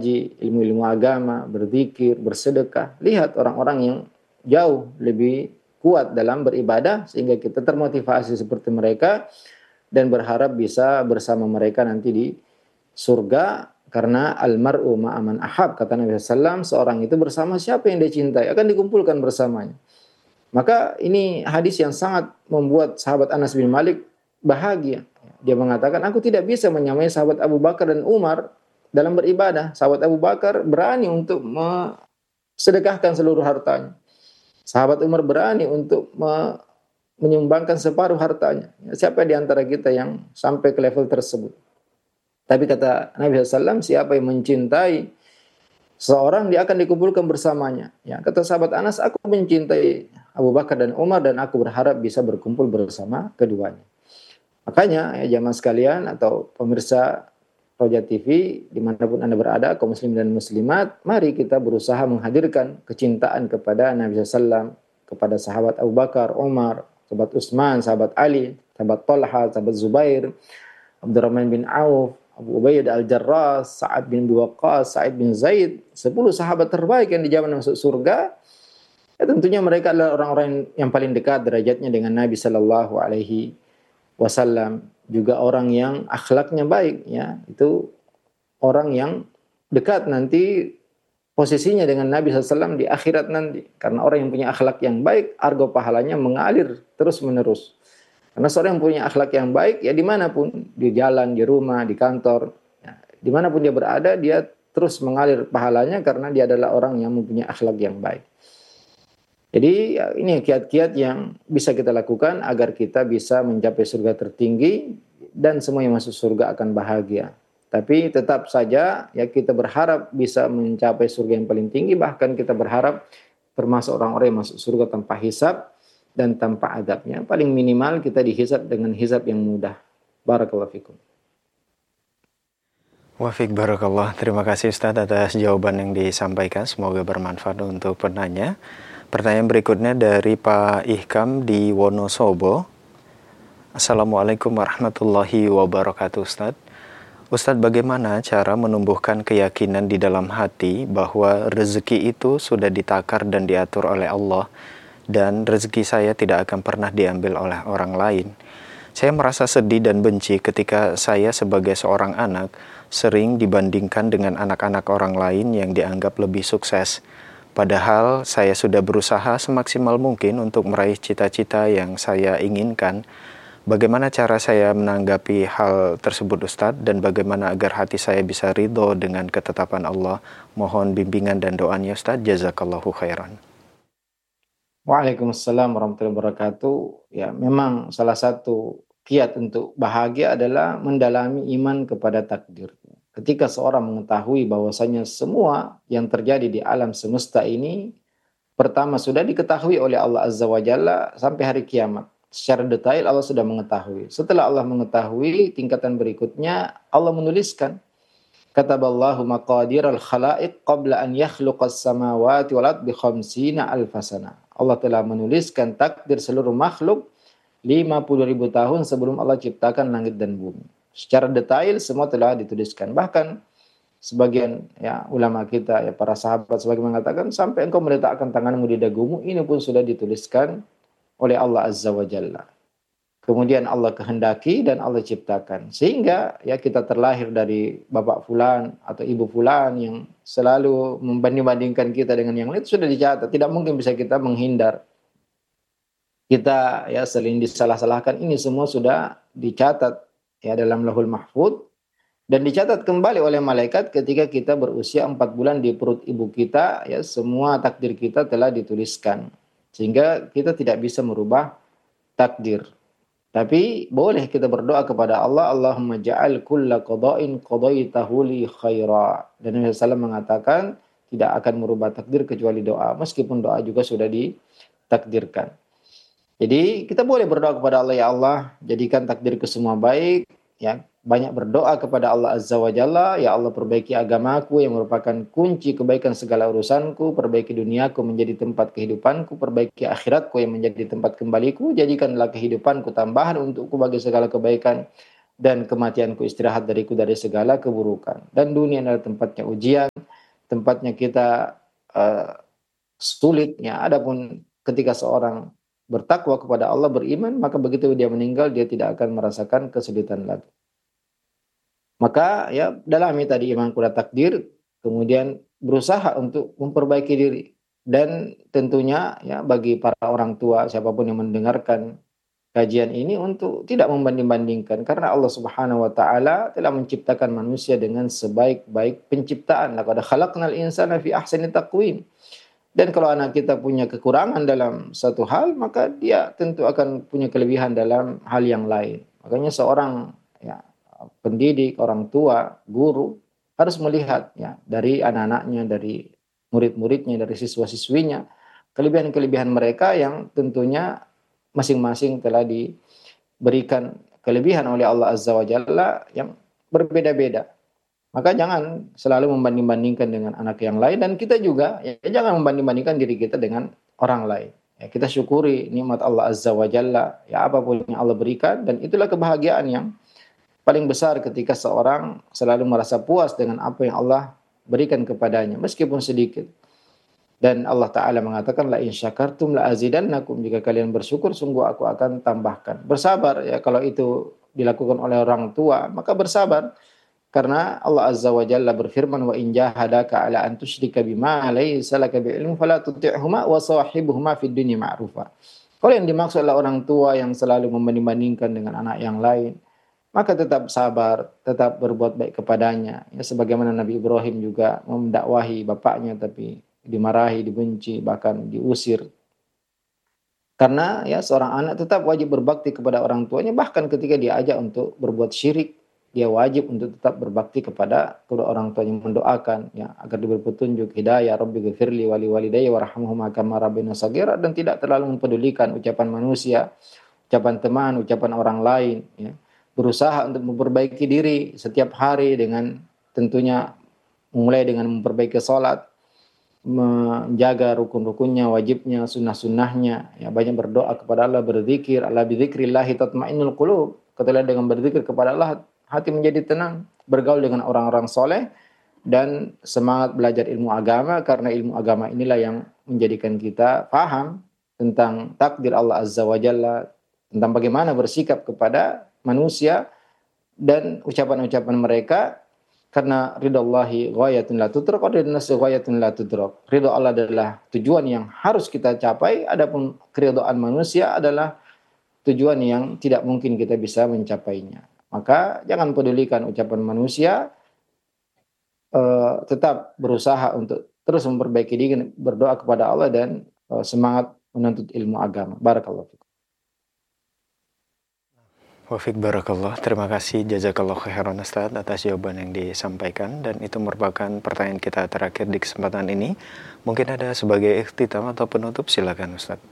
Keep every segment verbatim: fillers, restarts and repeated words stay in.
ngaji, ilmu-ilmu agama, berzikir, bersedekah. Lihat orang-orang yang jauh lebih kuat dalam beribadah sehingga kita termotivasi seperti mereka dan berharap bisa bersama mereka nanti di surga, karena almar'u ma'aman ahab, kata Nabi sallallahu alaihi wasallam, seorang itu bersama siapa yang dia cintai akan dikumpulkan bersamanya. Maka ini hadis yang sangat membuat sahabat Anas bin Malik bahagia. Dia mengatakan, aku tidak bisa menyamai sahabat Abu Bakar dan Umar dalam beribadah. Sahabat Abu Bakar berani untuk sedekahkan seluruh hartanya. Sahabat Umar berani untuk me- menyumbangkan separuh hartanya. Siapa di antara kita yang sampai ke level tersebut? Tapi kata Nabi sallallahu alaihi wasallam, siapa yang mencintai seorang, dia akan dikumpulkan bersamanya. Ya, kata sahabat Anas, aku mencintai Abu Bakar dan Umar dan aku berharap bisa berkumpul bersama keduanya. Makanya ya jamaah sekalian atau pemirsa Roja T V dimanapun Anda berada, kaum muslim dan muslimat, mari kita berusaha menghadirkan kecintaan kepada Nabi sallallahu alaihi wasallam, kepada sahabat Abu Bakar, Umar, sahabat Utsman, sahabat Ali, sahabat Talha, sahabat Zubair, Abdurrahman bin Auf, Abu Ubaidah Al-Jarrah, Sa'ad bin Waqqas, Sa'id bin Zaid, sepuluh sahabat terbaik yang dijamin masuk surga. Ya, tentunya mereka adalah orang-orang yang paling dekat derajatnya dengan Nabi sallallahu alaihi wasallam. Juga orang yang akhlaknya baik, ya. Itu orang yang dekat nanti posisinya dengan Nabi sallallahu alaihi wasallam di akhirat nanti. Karena orang yang punya akhlak yang baik, argo pahalanya mengalir terus-menerus. Karena seorang yang punya akhlak yang baik, ya dimanapun, di jalan, di rumah, di kantor, ya, dimanapun dia berada, dia terus mengalir pahalanya karena dia adalah orang yang mempunyai akhlak yang baik. Jadi ya, ini kiat-kiat yang bisa kita lakukan agar kita bisa mencapai surga tertinggi dan semua yang masuk surga akan bahagia. Tapi tetap saja ya kita berharap bisa mencapai surga yang paling tinggi, bahkan kita berharap termasuk orang-orang yang masuk surga tanpa hisab dan tanpa adabnya. Paling minimal kita dihisab dengan hisab yang mudah. Barakallahu fikum. Wafik barakallah. Terima kasih Ustaz atas jawaban yang disampaikan. Semoga bermanfaat untuk penanya. Pertanyaan berikutnya dari Pak Ihkam di Wonosobo. Assalamualaikum warahmatullahi wabarakatuh Ustaz. Ustaz, bagaimana cara menumbuhkan keyakinan di dalam hati bahwa rezeki itu sudah ditakar dan diatur oleh Allah dan rezeki saya tidak akan pernah diambil oleh orang lain? Saya merasa sedih dan benci ketika saya sebagai seorang anak sering dibandingkan dengan anak-anak orang lain yang dianggap lebih sukses. Padahal saya sudah berusaha semaksimal mungkin untuk meraih cita-cita yang saya inginkan. Bagaimana cara saya menanggapi hal tersebut Ustadz, dan bagaimana agar hati saya bisa ridho dengan ketetapan Allah? Mohon bimbingan dan doanya Ustadz. Jazakallahu khairan. Waalaikumsalam warahmatullahi wabarakatuh. Ya, memang salah satu kiat untuk bahagia adalah mendalami iman kepada takdir. Ketika seorang mengetahui bahwasanya semua yang terjadi di alam semesta ini pertama sudah diketahui oleh Allah Azza wa Jalla sampai hari kiamat. Secara detail Allah sudah mengetahui. Setelah Allah mengetahui, tingkatan berikutnya Allah menuliskan. Kataballahu maqadir al-khalaiq qabla an yakhluqas samawati wal ardi bi khamsina alfasana. Allah telah menuliskan takdir seluruh makhluk lima puluh ribu tahun sebelum Allah ciptakan langit dan bumi. Secara detail semua telah dituliskan. Bahkan sebagian ya ulama kita, ya para sahabat sebagian mengatakan sampai engkau meletakkan tanganmu di dagumu, ini pun sudah dituliskan oleh Allah Azza wa Jalla. Kemudian Allah kehendaki dan Allah ciptakan. Sehingga ya kita terlahir dari bapak fulan atau ibu fulan yang selalu membanding-bandingkan kita dengan yang lain, itu sudah dicatat. Tidak mungkin bisa kita menghindar. Kita ya sering disalah-salahkan, ini semua sudah dicatat ya dalam Lauhul Mahfuz dan dicatat kembali oleh malaikat ketika kita berusia empat bulan di perut ibu kita, ya semua takdir kita telah dituliskan. Sehingga kita tidak bisa merubah takdir. Tapi boleh kita berdoa kepada Allah, Allahumma ja'al kulla qada'in qadaitahu li khaira. Dan Nabi sallallahu alaihi wasallam mengatakan tidak akan merubah takdir kecuali doa, meskipun doa juga sudah ditakdirkan. Jadi kita boleh berdoa kepada Allah, ya Allah, jadikan takdirku semua baik, ya. Banyak berdoa kepada Allah Azza wa Jalla, ya Allah perbaiki agamaku yang merupakan kunci kebaikan segala urusanku, perbaiki duniaku menjadi tempat kehidupanku, perbaiki akhiratku yang menjadi tempat kembaliku, jadikanlah kehidupanku tambahan untukku bagi segala kebaikan dan kematianku istirahat dariku dari segala keburukan. Dan dunia adalah tempatnya ujian, tempatnya kita uh, sulit. Ya, adapun ketika seorang bertakwa kepada Allah, beriman, maka begitu dia meninggal, dia tidak akan merasakan kesulitan lagi. Maka ya dalami tadi iman kuda takdir, kemudian berusaha untuk memperbaiki diri. Dan tentunya ya bagi para orang tua, siapapun yang mendengarkan kajian ini, untuk tidak membanding-bandingkan, karena Allah Subhanahu wa taala telah menciptakan manusia dengan sebaik-baik penciptaan. Laqad khalaqnal insana fi ahsani taqwim. Dan kalau anak kita punya kekurangan dalam satu hal, maka dia tentu akan punya kelebihan dalam hal yang lain. Makanya seorang ya pendidik, orang tua, guru harus melihat ya dari anak-anaknya, dari murid-muridnya, dari siswa-siswinya, kelebihan-kelebihan mereka yang tentunya masing-masing telah diberikan kelebihan oleh Allah Azza wa Jalla yang berbeda-beda. Maka jangan selalu membanding-bandingkan dengan anak yang lain, dan kita juga ya jangan membanding-bandingkan diri kita dengan orang lain. Ya, kita syukuri nikmat Allah Azza wa Jalla, ya apapun yang Allah berikan, dan itulah kebahagiaan yang paling besar ketika seorang selalu merasa puas dengan apa yang Allah berikan kepadanya meskipun sedikit. Dan Allah Ta'ala mengatakan, la in syakartum la azidannakum, jika kalian bersyukur sungguh aku akan tambahkan. Bersabar ya, kalau itu dilakukan oleh orang tua maka bersabar, karena Allah Azza wa Jalla berfirman, wa in jahadaka ala an tusyrika bima laysa laka bi'ilm fala tuti'huma wa sahibuhuma fid dunya ma'rufa. Kalau yang dimaksud adalah orang tua yang selalu membanding-bandingkan dengan anak yang lain, maka tetap sabar, tetap berbuat baik kepadanya. Ya, sebagaimana Nabi Ibrahim juga mendakwahi bapaknya tapi dimarahi, dibenci, bahkan diusir. Karena ya seorang anak tetap wajib berbakti kepada orang tuanya, bahkan ketika diajak untuk berbuat syirik, dia wajib untuk tetap berbakti kepada kedua orang tuanya, mendoakan ya agar diberi petunjuk hidayah, Rabbi ghfirli wali walidayya warhamhuma kama rabbina shaghira, dan tidak terlalu mempedulikan ucapan manusia, ucapan teman, ucapan orang lain ya. Berusaha untuk memperbaiki diri setiap hari dengan tentunya mulai dengan memperbaiki salat, menjaga rukun-rukunnya, wajibnya, sunnah-sunnahnya, ya banyak berdoa kepada Allah, berzikir, ala bidzikrillahi tatmainnul qulub. Ketika dengan berzikir kepada Allah, hati menjadi tenang, bergaul dengan orang-orang soleh, dan semangat belajar ilmu agama, karena ilmu agama inilah yang menjadikan kita paham tentang takdir Allah Azza wa Jalla, tentang bagaimana bersikap kepada manusia dan ucapan-ucapan mereka, karena ridha Allahi ghayatun la tudrak wa ridha nafsi ghayatun la tudrak. Ridha Allah adalah tujuan yang harus kita capai, adapun keridhaan manusia adalah tujuan yang tidak mungkin kita bisa mencapainya. Maka jangan pedulikan ucapan manusia, uh, tetap berusaha untuk terus memperbaiki diri, berdoa kepada Allah, dan uh, semangat menuntut ilmu agama. Barakallahu fikum. Wafik barakallah, terima kasih jazakallah khairan Ustaz atas jawaban yang disampaikan, dan itu merupakan pertanyaan kita terakhir di kesempatan ini. Mungkin ada sebagai ikhtitam atau penutup, silakan Ustaz.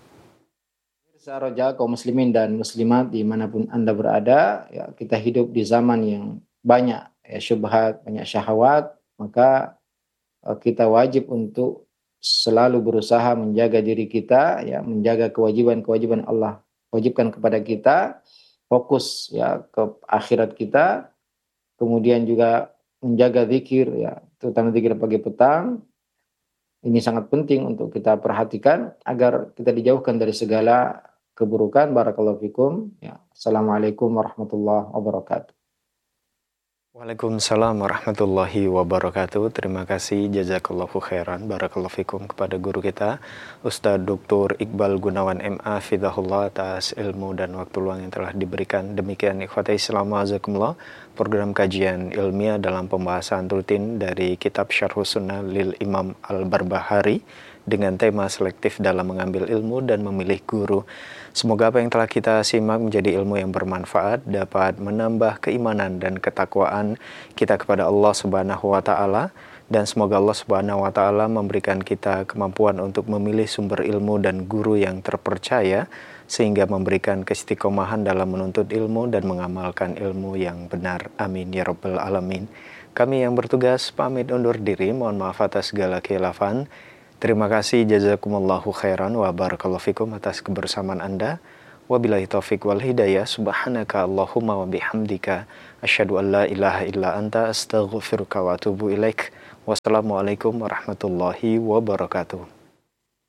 Roja kaum muslimin dan muslimat dimanapun Anda berada, ya kita hidup di zaman yang banyak ya syubhat, banyak syahwat, maka uh, kita wajib untuk selalu berusaha menjaga diri kita, ya menjaga kewajiban-kewajiban Allah wajibkan kepada kita, fokus ya ke akhirat kita, kemudian juga menjaga zikir ya, terutama zikir pagi petang. Ini sangat penting untuk kita perhatikan agar kita dijauhkan dari segala keburukan. Barakallahu fikum. Ya, assalamualaikum warahmatullahi wabarakatuh. Waalaikumsalam warahmatullahi wabarakatuh. Terima kasih jazakallahu khairan barakallahu fikum kepada guru kita Ustadz Doktor Iqbal Gunawan M A Fidahullah atas ilmu dan waktu luang yang telah diberikan. Demikian ikhwati Islam azakumullah, program kajian ilmiah dalam pembahasan rutin dari kitab Syarhus Sunnah lil Imam Al-Barbahari dengan tema selektif dalam mengambil ilmu dan memilih guru. Semoga apa yang telah kita simak menjadi ilmu yang bermanfaat, dapat menambah keimanan dan ketakwaan kita kepada Allah Subhanahu wa taala, dan semoga Allah Subhanahu wa taala memberikan kita kemampuan untuk memilih sumber ilmu dan guru yang terpercaya sehingga memberikan keistiqomahan dalam menuntut ilmu dan mengamalkan ilmu yang benar. Amin ya rabbal alamin. Kami yang bertugas pamit undur diri, mohon maaf atas segala khilafan. Terima kasih jazakumullahu khairan wa barakallahu fikum atas kebersamaan Anda. Wabillahi taufik wal hidayah. Subhanaka Allahumma wa bihamdika asyhadu an la ilaha illa anta astaghfiruka wa atubu ilaik. Wassalamualaikum warahmatullahi wabarakatuh.